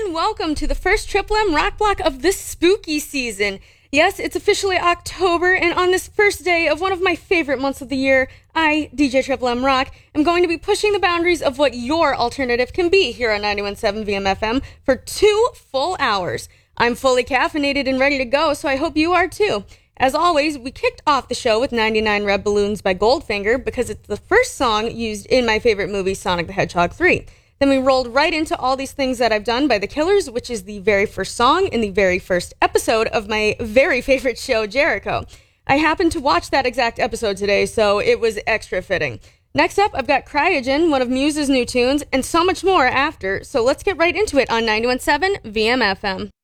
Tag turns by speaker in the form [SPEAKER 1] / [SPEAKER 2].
[SPEAKER 1] and welcome to the first Triple M rock block of this spooky season. Yes, it's officially October, and on this first day of one of my favorite months of the year, I, DJ Triple M Rock, am going to be pushing the boundaries of what your alternative can be here on 91.7 VMFM for 2 full hours. I'm fully caffeinated and ready to go, so I hope you are too. As always, we kicked off the show with 99 Red Balloons by Goldfinger because it's the first song used in my favorite movie, Sonic the Hedgehog 3. Then we rolled right into All These Things That I've Done by The Killers, which is the very first song in the very first episode of my very favorite show, Jericho. I happened to watch that exact episode today, so it was extra fitting. Next up, I've got Cryogen, one of Muse's new tunes, and so much more after, so let's get right into it on 91.7 VMFM.